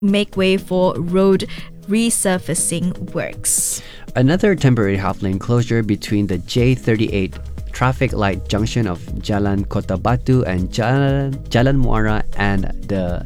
make way for road resurfacing works. Another temporary half-lane closure between the J38 traffic light junction of Jalan Kota Batu and Jalan Muara and the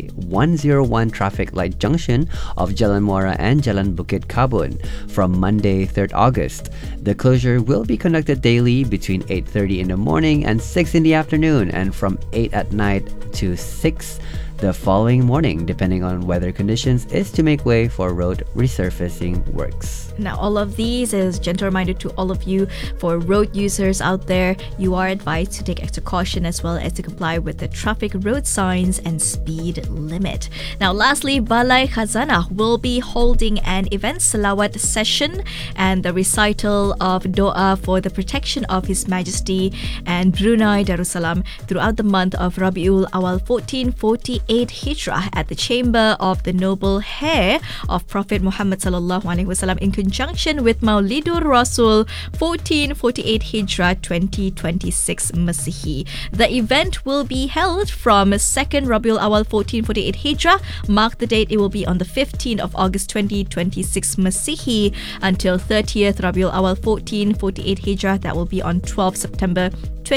J101 traffic light junction of Jalan Muara and Jalan Bukit Kabun from Monday 3rd August. The closure will be conducted daily between 8:30 in the morning and 6 in the afternoon, and from 8 at night to 6 the following morning, depending on weather conditions, is to make way for road resurfacing works. Now, all of these is a gentle reminder to all of you. For road users out there, you are advised to take extra caution as well as to comply with the traffic road signs and speed limit. Now, lastly, Balai Khazanah will be holding an event salawat session and the recital of doa for the protection of His Majesty and Brunei Darussalam throughout the month of Rabiul Awal 1448 Hijrah at the Chamber of the Noble Hair of Prophet Muhammad sallallahu alaihi wasallam in conjunction with Maulidur Rasul 1448 Hijrah 2026 Masihi. The event will be held from 2nd Rabiul Awal 1448 Hijrah, mark the date, it will be on the 15th of August 2026 Masihi, until 30th Rabiul Awal 1448 Hijrah, that will be on 12th September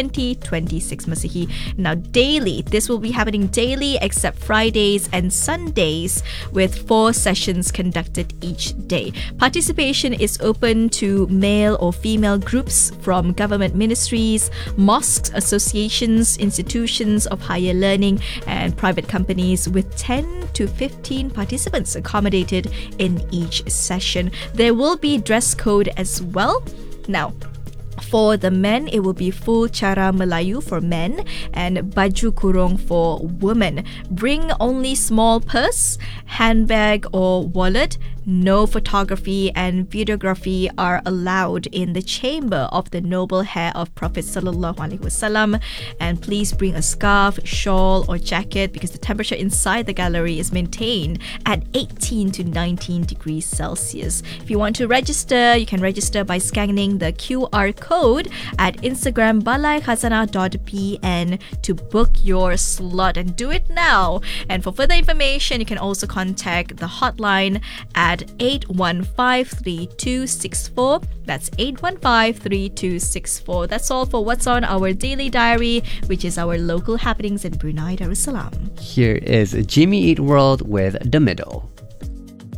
2026 Masihi. Now, daily, this will be happening daily except Fridays and Sundays, with 4 sessions conducted each day. Participation is open to male or female groups from government ministries, mosques, associations, institutions of higher learning, and private companies, with 10 to 15 participants accommodated in each session. There will be dress code as well. Now, for the men, it will be full cara Melayu for men and baju kurung for women. Bring only small purse, handbag or wallet. No photography and videography are allowed in the chamber of the noble hair of Prophet sallallahu alaihi wasallam. And please bring a scarf, shawl or jacket, because the temperature inside the gallery is maintained at 18 to 19 degrees Celsius. If you want to register, you can register by scanning the QR code at Instagram balaikhazanah.pn to book your slot, and do it now. And for further information, you can also contact the hotline at 815-3264. That's 815-3264. That's all for what's on our daily diary, which is our local happenings in Brunei Darussalam. Here is Jimmy Eat World with The Middle.